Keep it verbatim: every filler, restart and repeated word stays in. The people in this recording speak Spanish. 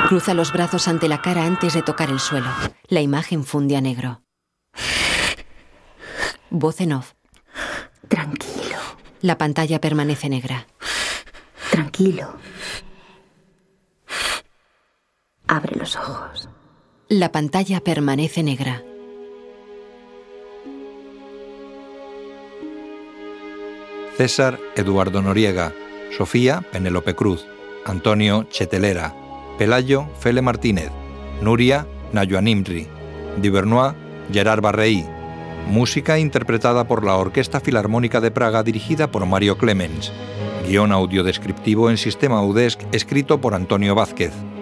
Cruza los brazos ante la cara antes de tocar el suelo. La imagen funde a negro. Voz en off. Tranquilo. La pantalla permanece negra. Tranquilo. Abre los ojos. La pantalla permanece negra. César Eduardo Noriega, Sofía Penélope Cruz, Antonio Chetelera, Pelayo Fele Martínez, Nuria Nayo Animri, Divernois Gerard Barreí. Música interpretada por la Orquesta Filarmónica de Praga dirigida por Mario Clemens. Guión audiodescriptivo en sistema UDESC escrito por Antonio Vázquez.